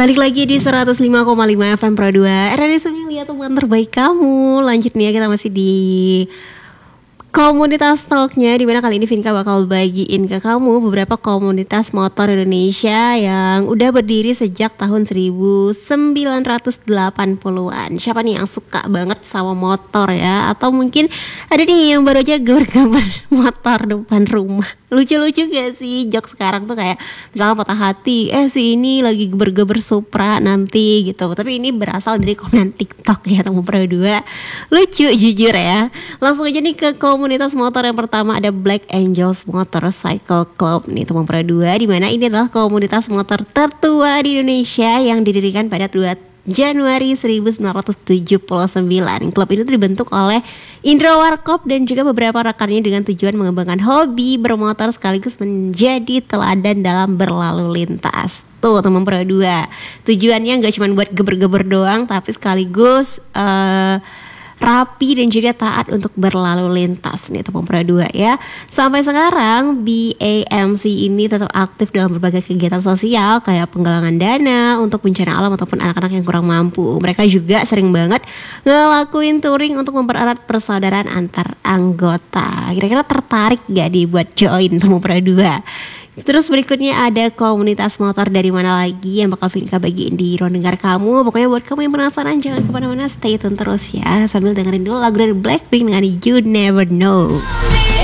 Balik lagi di 105,5 FM Pro 2 RRI Semilia, teman terbaik kamu. Lanjut nih ya, kita masih di komunitas talknya, dimana kali ini Vinka bakal bagiin ke kamu beberapa komunitas motor Indonesia yang udah berdiri sejak tahun 1980-an. Siapa nih yang suka banget sama motor ya? Atau mungkin ada nih yang baru aja geber-geber motor depan rumah. Lucu-lucu gak sih jok sekarang tuh, kayak misalnya patah hati, si ini lagi geber-geber Supra nanti gitu. Tapi ini berasal dari komen TikTok ya teman Pro 2. Lucu jujur ya. Langsung aja nih ke komunitas motor yang pertama, ada Black Angels Motorcycle Club nih teman Pro 2, di mana ini adalah komunitas motor tertua di Indonesia yang didirikan pada 2 Januari 1979. Klub ini dibentuk oleh Indro Warkop dan juga beberapa rekannya dengan tujuan mengembangkan hobi bermotor sekaligus menjadi teladan dalam berlalu lintas. Tuh teman Pro 2, tujuannya gak cuma buat geber-geber doang, tapi sekaligus rapi dan juga taat untuk berlalu lintas nih teman Pro 2 ya. Sampai sekarang BAMC ini tetap aktif dalam berbagai kegiatan sosial kayak penggalangan dana untuk bencana alam ataupun anak-anak yang kurang mampu. Mereka juga sering banget ngelakuin touring untuk mempererat persaudaraan antar anggota. Kira-kira tertarik gak dibuat join teman Pro 2? Terus berikutnya ada komunitas motor dari mana lagi yang bakal Vinka bagiin di ruang dengar kamu. Pokoknya buat kamu yang penasaran, jangan kemana-mana, stay tune terus ya, sambil dengerin dulu lagu dari Blackpink dengan You Never Know.